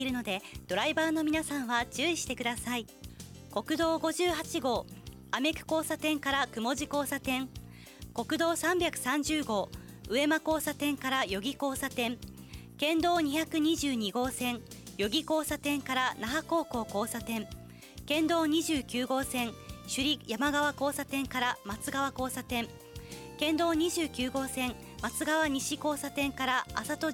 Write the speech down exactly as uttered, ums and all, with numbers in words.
いるので、ドライバーの皆さんは注意してください。国道ごじゅうはちごうアメク交差点から雲路交差点、国道さんびゃくさんじゅうごう上間交差点から余木交差点、県道にひゃくにじゅうにごうせん余木交差点から那覇高校交差点、県道にじゅうきゅうごうせん首里山川交差点から松川交差点、県道にじゅうきゅうごうせん松川西交差点から麻戸